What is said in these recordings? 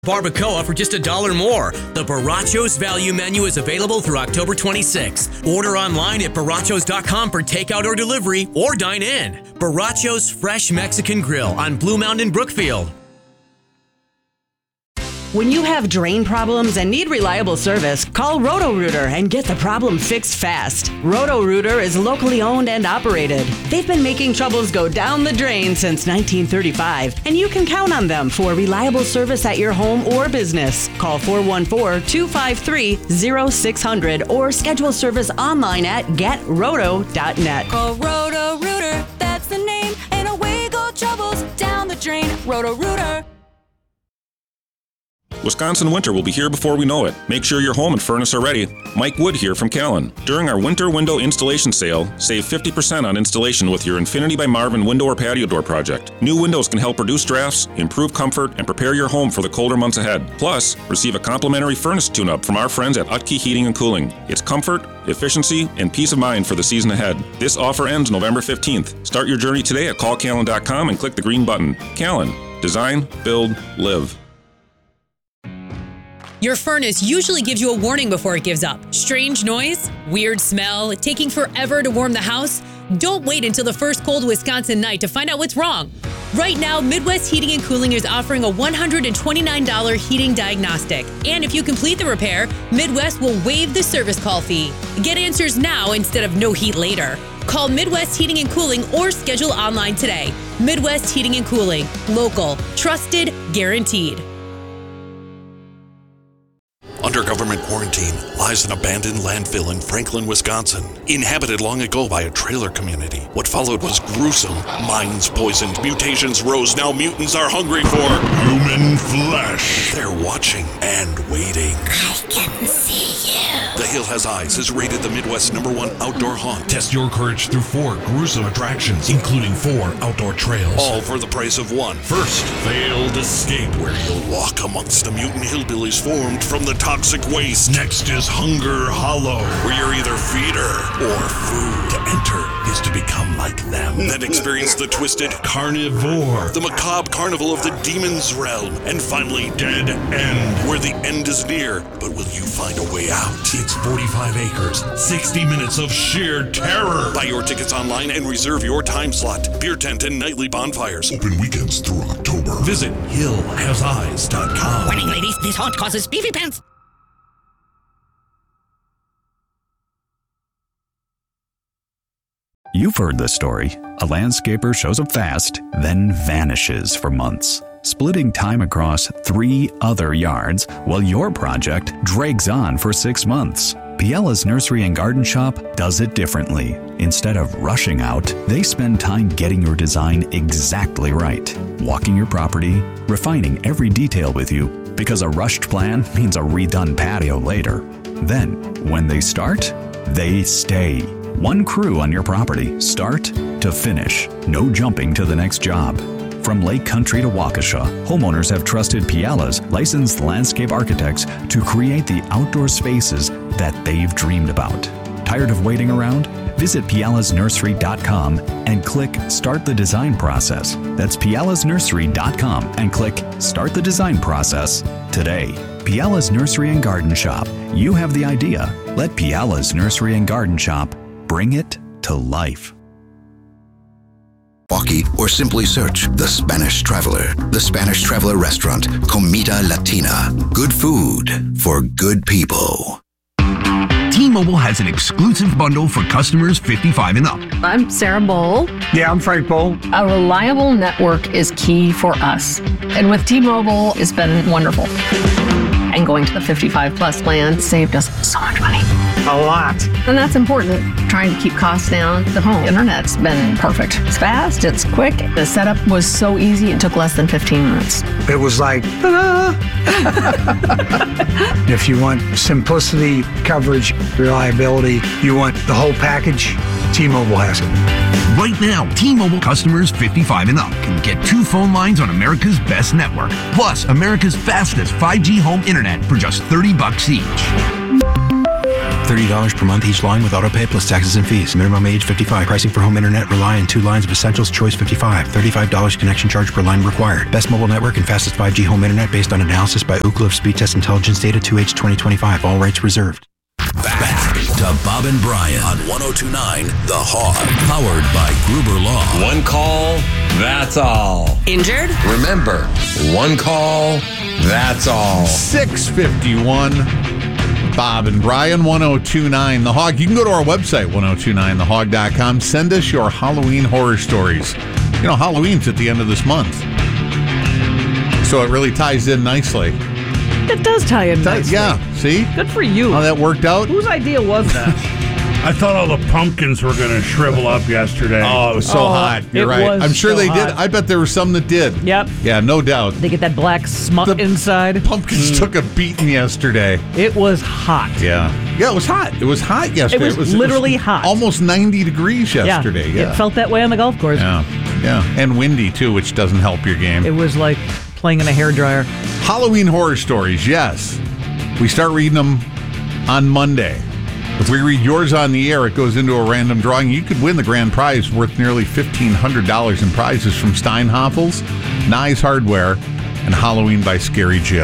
Barbacoa for just $1 more. The Barachos Value Menu is available through October 26th. Order online at barachos.com for takeout or delivery, or dine in. Barachos Fresh Mexican Grill on Blue Mountain, Brookfield. When you have drain problems and need reliable service, call Roto-Rooter and get the problem fixed fast. Roto-Rooter is locally owned and operated. They've been making troubles go down the drain since 1935, and you can count on them for reliable service at your home or business. Call 414-253-0600 or schedule service online at getroto.net. Call Roto-Rooter, that's the name, and away go troubles down the drain. Roto-Rooter. Wisconsin winter will be here before we know it. Make sure your home and furnace are ready. Mike Wood here from Callan. During our winter window installation sale, save 50% on installation with your Infinity by Marvin window or patio door project. New windows can help reduce drafts, improve comfort, and prepare your home for the colder months ahead. Plus, receive a complimentary furnace tune-up from our friends at Utke Heating and Cooling. It's comfort, efficiency, and peace of mind for the season ahead. This offer ends November 15th. Start your journey today at callcallan.com and click the green button. Callan. Design, build, live. Your furnace usually gives you a warning before it gives up. Strange noise, weird smell, taking forever to warm the house. Don't wait until the first cold Wisconsin night to find out what's wrong. Right now, Midwest Heating and Cooling is offering a $129 heating diagnostic. And if you complete the repair, Midwest will waive the service call fee. Get answers now instead of no heat later. Call Midwest Heating and Cooling or schedule online today. Midwest Heating and Cooling. Local. Trusted. Guaranteed. Under government quarantine lies an abandoned landfill in Franklin, Wisconsin, inhabited long ago by a trailer community. What followed was gruesome. Minds poisoned, mutations rose, now mutants are hungry for human flesh. They're watching and waiting. I can see you. The Hill Has Eyes is rated the Midwest's #1 outdoor haunt. Test your courage through 4 gruesome attractions, including 4 outdoor trails. All for the price of 1. First, Failed Escape, where you'll walk amongst the mutant hillbillies formed from the toxic waste. Next is Hunger Hollow, where you're either feeder or food. To enter is to become like them. Then experience the twisted Carnivore, the macabre carnival of the demon's realm. And finally, Dead End, where the end is near, but will you find a way out? It's 45 acres, 60 minutes of sheer terror. Buy your tickets online and reserve your time slot. Beer tent and nightly bonfires. Open weekends through October. Visit hillhaseyes.com. Warning, ladies, this haunt causes beefy pants. You've heard this story. A landscaper shows up fast, then vanishes for months, splitting time across 3 other yards while your project drags on for 6 months. Piella's Nursery and Garden Shop does it differently. Instead of rushing out, they spend time getting your design exactly right, walking your property, refining every detail with you, because a rushed plan means a redone patio later. Then, when they start, they stay. 1 crew on your property, start to finish. No jumping to the next job. From Lake Country to Waukesha, homeowners have trusted Piella's licensed landscape architects to create the outdoor spaces that they've dreamed about. Tired of waiting around? Visit piellasnursery.com and click Start the Design Process. That's piellasnursery.com and click Start the Design Process today. Piella's Nursery and Garden Shop. You have the idea. Let Piella's Nursery and Garden Shop bring it to life. Walkie or simply search The Spanish Traveler. The Spanish Traveler Restaurant, Comida Latina. Good food for good people. T-Mobile has an exclusive bundle for customers 55 and up. I'm Sarah Bowl. Yeah, I'm Frank Bowl. A reliable network is key for us. And with T-Mobile, it's been wonderful. And going to the 55 plus plan saved us so much money. A lot. And that's important. Trying to keep costs down. The home internet's been perfect. It's fast, it's quick. The setup was so easy, it took less than 15 minutes. It was like, ta-da! If you want simplicity, coverage, reliability, you want the whole package, T-Mobile has it. Right now, T-Mobile customers 55 and up can get 2 phone lines on America's best network, plus America's fastest 5G home internet for just $30 each. $30 per month each line with autopay plus taxes and fees. Minimum age 55. Pricing for home internet rely on 2 lines of Essentials Choice 55. $35 connection charge per line required. Best mobile network and fastest 5G home internet based on analysis by Ookla of Speed Test Intelligence Data 2H 2025. All rights reserved. Back to Bob and Brian on 102.9 The Hog. Powered by Gruber Law. One call, that's all. Injured? Remember, one call, that's all. 6:51. Bob and Brian, 102.9 The Hog. You can go to our website, 1029thehog.com. Send us your Halloween horror stories. You know, Halloween's at the end of this month. So it really ties in nicely. It does tie in nicely. Yeah, see? Good for you. How that worked out? Whose idea was that? I thought all the pumpkins were going to shrivel up yesterday. Oh, it was so hot. You're right. I'm sure they did. I bet there were some that did. Yep. Yeah, no doubt. They get that black smut inside. Pumpkins took a beating yesterday. It was hot. Yeah. Yeah, it was hot. It was hot yesterday. It was literally hot. Almost 90 degrees yesterday. Yeah. It felt that way on the golf course. Yeah. Yeah. And windy, too, which doesn't help your game. It was like playing in a hairdryer. Halloween horror stories, yes. We start reading them on Monday. If we read yours on the air, it goes into a random drawing. You could win the grand prize worth nearly $1,500 in prizes from Steinhoffels, Nye's Hardware, and Halloween by Scary Jim.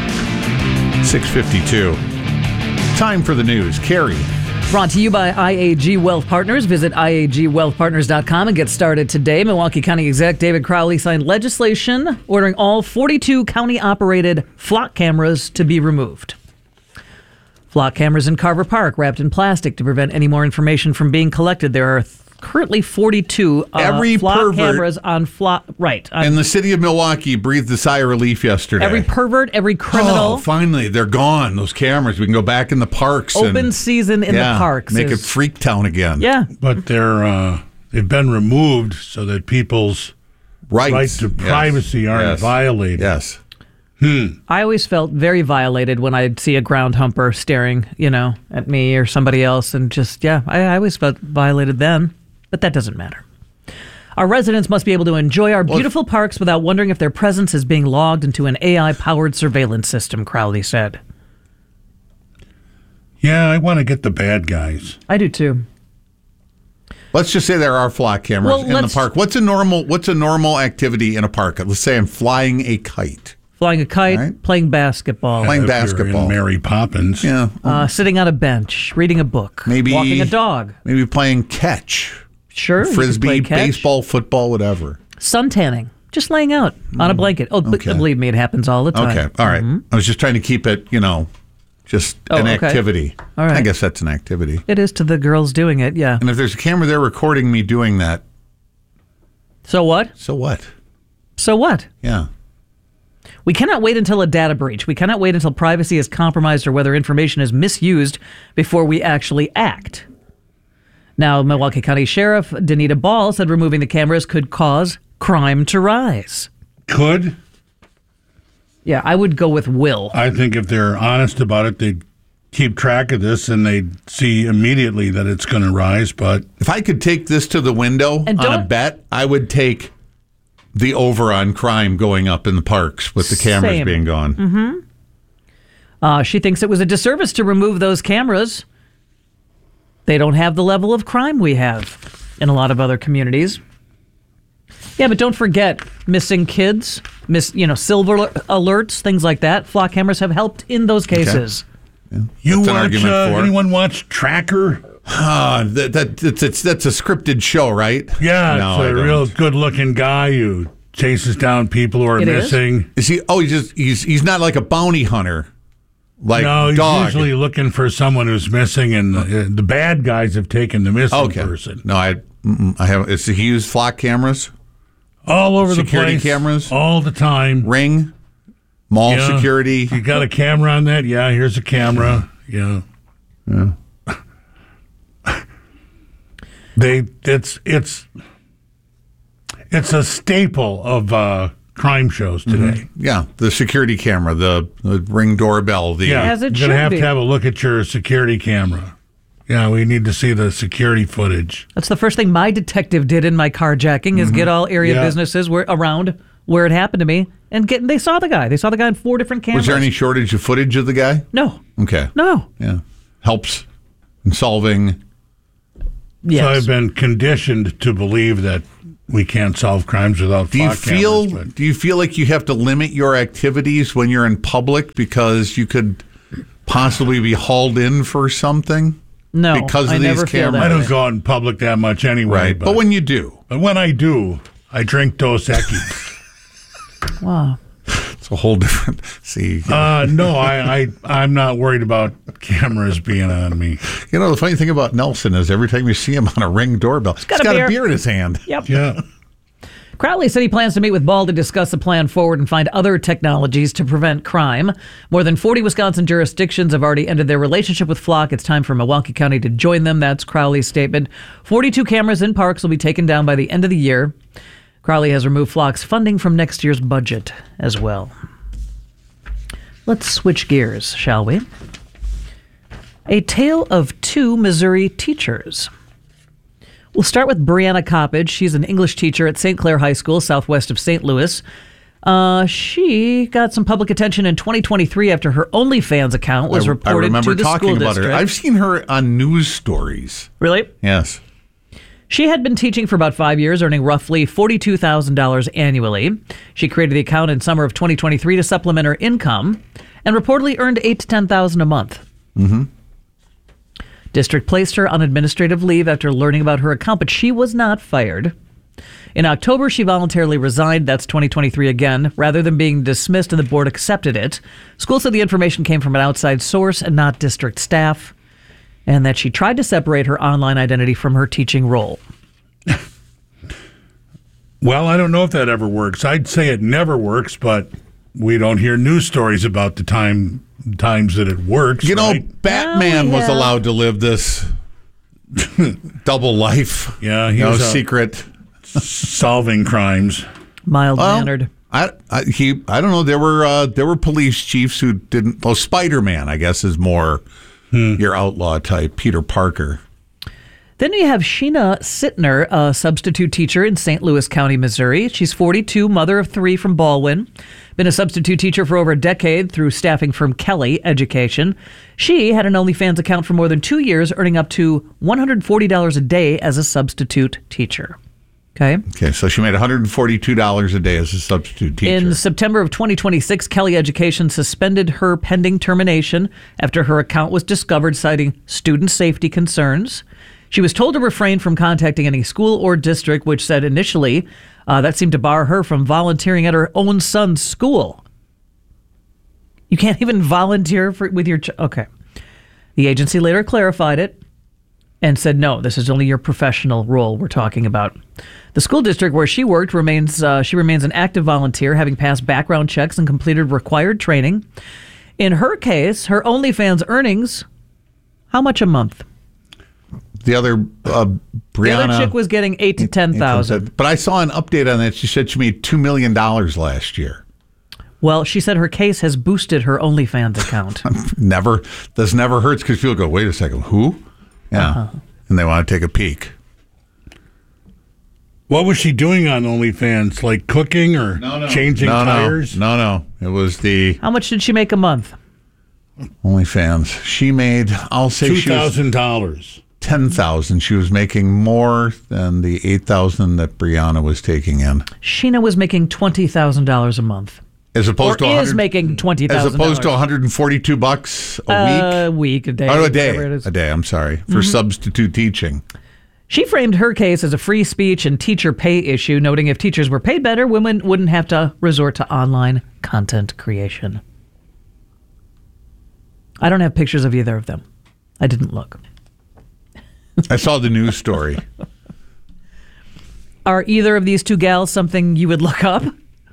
6:52. Time for the news. Carrie. Brought to you by IAG Wealth Partners. Visit IAGWealthPartners.com and get started today. Milwaukee County Exec David Crowley signed legislation ordering all 42 county-operated flock cameras to be removed. Flock cameras in Carver Park wrapped in plastic to prevent any more information from being collected. There are currently 42 flock cameras on flock. Right. And the city of Milwaukee breathed a sigh of relief yesterday. Every pervert, every criminal. Oh, finally, they're gone. Those cameras. We can go back in the parks. Open season in the parks. Make it freak town again. Yeah. But they've been removed so that people's rights to privacy aren't violated. Yes. I always felt very violated when I'd see a ground humper staring, at me or somebody else. And just, I always felt violated then. But that doesn't matter. Our residents must be able to enjoy our beautiful parks without wondering if their presence is being logged into an AI-powered surveillance system, Crowley said. Yeah, I want to get the bad guys. I do too. Let's just say there are flock cameras in the park. What's a normal activity in a park? Let's say I'm flying a kite. Flying a kite, playing basketball. Playing basketball. Mary Poppins. Yeah. Sitting on a bench, reading a book. Maybe walking a dog. Maybe playing catch. Sure. Frisbee, baseball, football, whatever. Suntanning. Just laying out on a blanket. Oh, believe me, it happens all the time. Okay. All right. I was just trying to keep it, just an activity. All right. I guess that's an activity. It is to the girls doing it, yeah. And if there's a camera there recording me doing that. So what? So what? So what? Yeah. We cannot wait until a data breach. We cannot wait until privacy is compromised or whether information is misused before we actually act. Now, Milwaukee County Sheriff Danita Ball said removing the cameras could cause crime to rise. Could? Yeah, I would go with will. I think if they're honest about it, they'd keep track of this and they'd see immediately that it's going to rise. But if I could take this to the window on a bet, I would take the over on crime going up in the parks with the cameras being gone. Mm-hmm. She thinks it was a disservice to remove those cameras. They don't have the level of crime we have in a lot of other communities. Yeah, but don't forget missing kids, silver alerts, things like that. Flock cameras have helped in those cases. Okay. Yeah. Anyone watch Tracker? That's a scripted show, right? Yeah, it's a real good-looking guy who chases down people who are missing. Is he? Oh, he's not like a bounty hunter. No, he's dog. usually looking for someone who's missing, and the bad guys have taken the missing person. No, I haven't. He used flock cameras? All over the place. Security cameras? All the time. Ring? Mall security? You got a camera on that? Yeah, here's a camera. Yeah. It's a staple of crime shows today. Mm-hmm. Yeah, the security camera, the Ring doorbell. As it you're going to be. have a look at your security camera. Yeah, we need to see the security footage. That's the first thing my detective did in my carjacking is get all area businesses around where it happened to me, and they saw the guy. They saw the guy in 4 different cameras. Was there any shortage of footage of the guy? No. Okay. No. Yeah. Helps and solving. Yes. So I've been conditioned to believe that we can't solve crimes without flock cameras. Do you feel like you have to limit your activities when you're in public because you could possibly be hauled in for something? No, because of these cameras. I don't go out in public that much anyway. Right, but when you do. But when I do, I drink Dos Equis. Wow. It's a whole different... See. No, I'm not worried about cameras being on me. You know, the funny thing about Nelson is every time you see him on a Ring doorbell, he's got a beer in his hand. Yep. Yeah. Crowley said he plans to meet with Ball to discuss the plan forward and find other technologies to prevent crime. More than 40 Wisconsin jurisdictions have already ended their relationship with Flock. It's time for Milwaukee County to join them. That's Crowley's statement. 42 cameras in parks will be taken down by the end of the year. Crowley has removed Flock's funding from next year's budget as well. Let's switch gears, shall we? A tale of two Missouri teachers. We'll start with Brianna Coppage. She's an English teacher at St. Clair High School, southwest of St. Louis. She got some public attention in 2023 after her OnlyFans account was reported to the school district. I remember talking about her. I've seen her on news stories. Really? Yes. She had been teaching for about 5 years, earning roughly $42,000 annually. She created the account in summer of 2023 to supplement her income and reportedly earned $8,000 to $10,000 a month. Mm-hmm. District placed her on administrative leave after learning about her account, but she was not fired. In October, she voluntarily resigned. That's 2023 again, rather than being dismissed, and the board accepted it. School said the information came from an outside source and not district staff, and that she tried to separate her online identity from her teaching role. Well, I don't know if that ever works. I'd say it never works, but we don't hear news stories about the times that it works. You know, Batman was allowed to live this double life. Yeah, he was secret solving crimes. Mild-mannered. I don't know. There were police chiefs who didn't. Well, Spider-Man, I guess, is more your outlaw type. Peter Parker. Then we have Sheena Sittner, a substitute teacher in St. Louis County, Missouri. She's 42, mother of 3 from Baldwin. Been a substitute teacher for over a decade through staffing firm Kelly Education. She had an OnlyFans account for more than 2 years, earning up to $140 a day as a substitute teacher. Okay, so she made $142 a day as a substitute teacher. In September of 2026, Kelly Education suspended her pending termination after her account was discovered citing student safety concerns. She was told to refrain from contacting any school or district, which said initially that seemed to bar her from volunteering at her own son's school. You can't even volunteer with your okay. The agency later clarified it and said, no, this is only your professional role we're talking about. The school district where she worked remains an active volunteer, having passed background checks and completed required training. In her case, her OnlyFans earnings, how much a month? The other Brianna, the other chick was getting $8,000 to $10,000. But I saw an update on that. She said she made $2 million last year. Well, she said her case has boosted her OnlyFans account. This never hurts because people go, wait a second, who? Yeah, and they want to take a peek. What was she doing on OnlyFans? Like cooking or changing tires? No. It was the... How much did she make a month? OnlyFans. She made, I'll say $2,000. $10,000. She was making more than the $8,000 that Brianna was taking in. Sheena was making $20,000 a month. As opposed to is making $20,000. As opposed to $142 a week. A day. Oh, a day. I'm sorry, for substitute teaching. She framed her case as a free speech and teacher pay issue, noting if teachers were paid better, women wouldn't have to resort to online content creation. I don't have pictures of either of them. I didn't look. I saw the news story. Are either of these two gals something you would look up?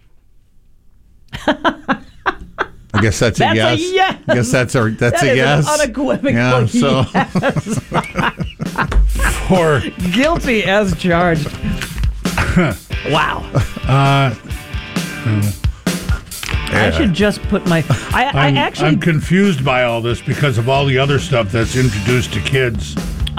I guess that's a yes. A yes. I guess that's a yes. An unequivocal yes. For guilty as charged. Wow. I should just put my... I'm confused by all this because of all the other stuff that's introduced to kids.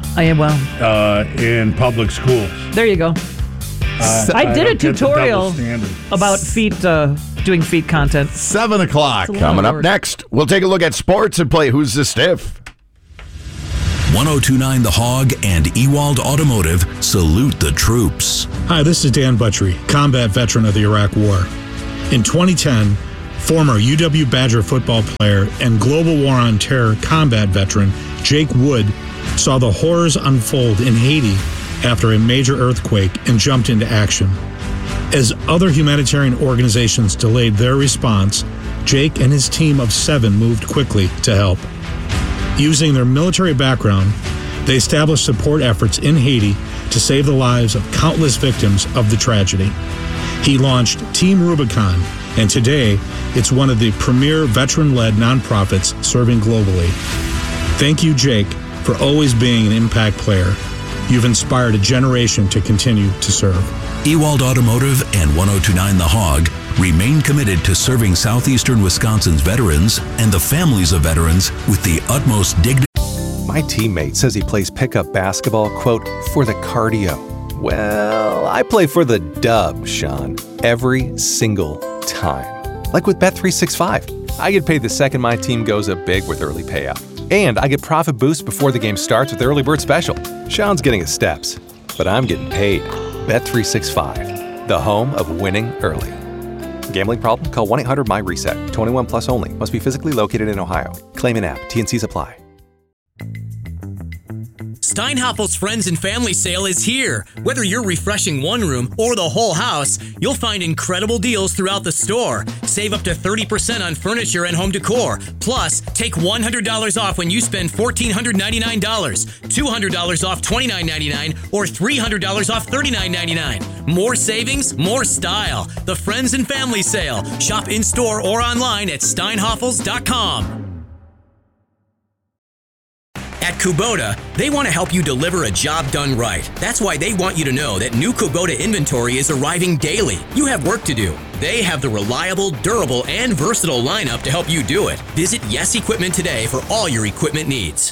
In public schools. There you go. I did a tutorial about doing feet content. 7 o'clock. Coming up next, we'll take a look at sports and play Who's the Stiff. 1029 The Hog and Ewald Automotive salute the troops. Hi, this is Dan Butchery, combat veteran of the Iraq War. In 2010, former UW Badger football player and Global War on Terror combat veteran Jake Wood saw the horrors unfold in Haiti after a major earthquake and jumped into action. As other humanitarian organizations delayed their response, Jake and his team of 7 moved quickly to help. Using their military background, they established support efforts in Haiti to save the lives of countless victims of the tragedy. He launched Team Rubicon, and today it's one of the premier veteran-led nonprofits serving globally. Thank you, Jake, for always being an impact player. You've inspired a generation to continue to serve. Ewald Automotive and 1029 The Hog remain committed to serving southeastern Wisconsin's veterans and the families of veterans with the utmost dignity. My teammate says he plays pickup basketball, quote, for the cardio. Well, I play for the dub, Sean, every single time. Like with Bet365. I get paid the second my team goes up big with early payout. And I get profit boost before the game starts with Early Bird Special. Sean's getting his steps, but I'm getting paid. Bet365, the home of winning early. Gambling problem? Call 1-800-MY-RESET. 21 plus only. Must be physically located in Ohio. Claim in app. T&Cs apply. Steinhaffel's Friends and Family Sale is here. Whether you're refreshing one room or the whole house, you'll find incredible deals throughout the store. Save up to 30% on furniture and home decor. Plus, take $100 off when you spend $1,499, $200 off $29.99, or $300 off $39.99. More savings, more style. The Friends and Family Sale. Shop in-store or online at steinhaffels.com. At Kubota, they want to help you deliver a job done right. That's why they want you to know that new Kubota inventory is arriving daily. You have work to do. They have the reliable, durable, and versatile lineup to help you do it. Visit Yes Equipment today for all your equipment needs.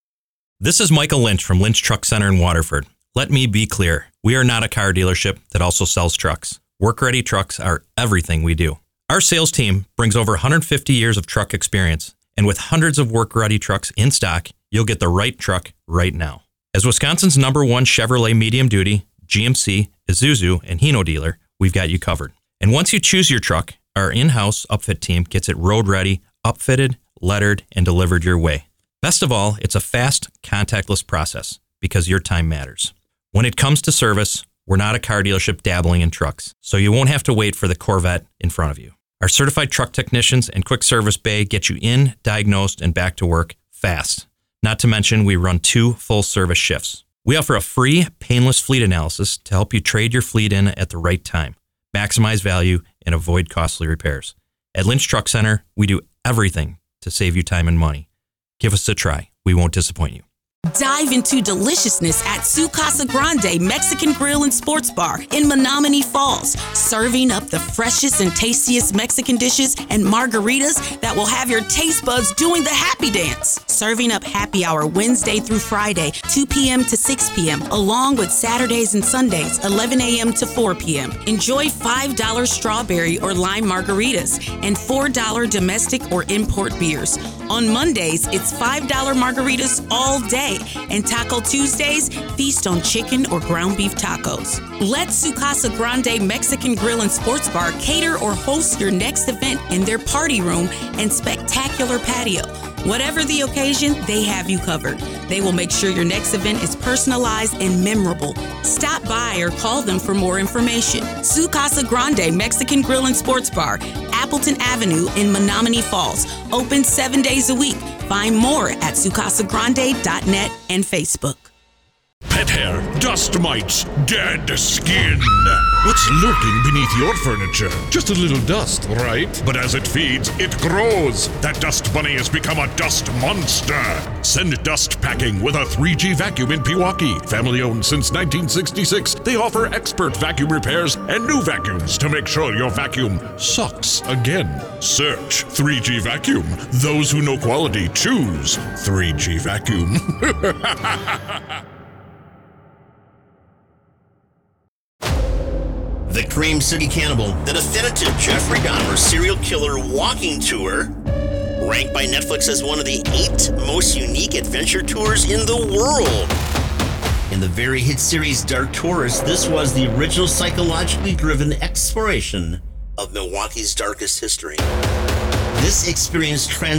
This is Michael Lynch from Lynch Truck Center in Waterford. Let me be clear. We are not a car dealership that also sells trucks. Work-ready trucks are everything we do. Our sales team brings over 150 years of truck experience, and with hundreds of work-ready trucks in stock, you'll get the right truck right now. As Wisconsin's #1 Chevrolet medium-duty, GMC, Isuzu, and Hino dealer, we've got you covered. And once you choose your truck, our in-house upfit team gets it road-ready, upfitted, lettered, and delivered your way. Best of all, it's a fast, contactless process because your time matters. When it comes to service, we're not a car dealership dabbling in trucks, so you won't have to wait for the Corvette in front of you. Our certified truck technicians and quick service bay get you in, diagnosed, and back to work fast. Not to mention, we run 2 full-service shifts. We offer a free, painless fleet analysis to help you trade your fleet in at the right time, maximize value, and avoid costly repairs. At Lynch Truck Center, we do everything to save you time and money. Give us a try. We won't disappoint you. Dive into deliciousness at Su Casa Grande Mexican Grill and Sports Bar in Menominee Falls, serving up the freshest and tastiest Mexican dishes and margaritas that will have your taste buds doing the happy dance. Serving up happy hour Wednesday through Friday, 2 p.m. to 6 p.m., along with Saturdays and Sundays, 11 a.m. to 4 p.m. Enjoy $5 strawberry or lime margaritas and $4 domestic or import beers. On Mondays, it's $5 margaritas all day. And Taco Tuesdays, feast on chicken or ground beef tacos. Let Su Casa Grande Mexican Grill and Sports Bar cater or host your next event in their party room and spectacular patio. Whatever the occasion, they have you covered. They will make sure your next event is personalized and memorable. Stop by or call them for more information. Su Casa Grande Mexican Grill and Sports Bar, Appleton Avenue in Menominee Falls. Open 7 days a week. Find more at sucasagrande.net and Facebook. Pet hair, dust mites, dead skin. What's lurking beneath your furniture? Just a little dust, right? But as it feeds, it grows. That dust bunny has become a dust monster. Send dust packing with a 3G vacuum in Pewaukee. Family owned since 1966. They offer expert vacuum repairs and new vacuums to make sure your vacuum sucks again. Search 3G Vacuum. Those who know quality choose 3G Vacuum. The Cream City Cannibal, the definitive Jeffrey Dahmer serial killer walking tour, ranked by Netflix as one of the 8 most unique adventure tours in the world. In the very hit series Dark Tourist, this was the original psychologically driven exploration of Milwaukee's darkest history. This experience